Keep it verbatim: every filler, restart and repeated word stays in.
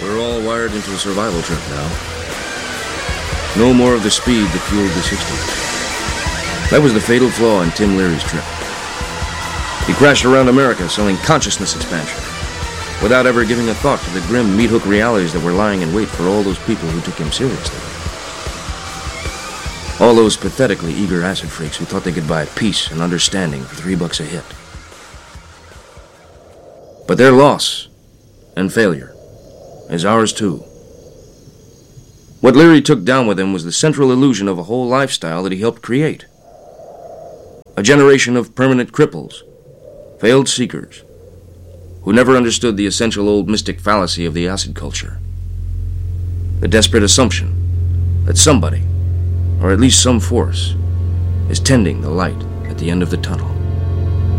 We're all wired into a survival trip now. No more of the speed that fueled the sixties. That was the fatal flaw in Tim Leary's trip. He crashed around America selling consciousness expansion, without ever giving a thought to the grim meat-hook realities that were lying in wait for all those people who took him seriously. All those pathetically eager acid freaks who thought they could buy peace and understanding for three bucks a hit. But their loss and failure is ours too. What Leary took down with him was the central illusion of a whole lifestyle that he helped create. A generation of permanent cripples, failed seekers, who never understood the essential old mystic fallacy of the acid culture. The desperate assumption that somebody, or at least some force, is tending the light at the end of the tunnel.